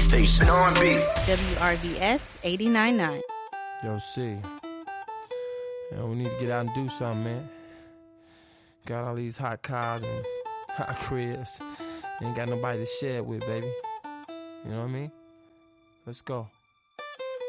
station. R&B. WRVS 89.9. Yo, C. We need to get out and do something, man. Got all these hot cars and hot cribs. Ain't got nobody to share it with, baby. You know what I mean? Let's go.